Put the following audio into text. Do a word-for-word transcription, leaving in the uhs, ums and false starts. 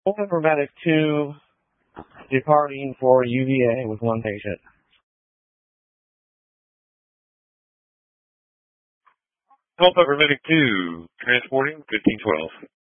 Paramedic two departing for U V A with one patient. Health Paramedic two transporting fifteen twelve.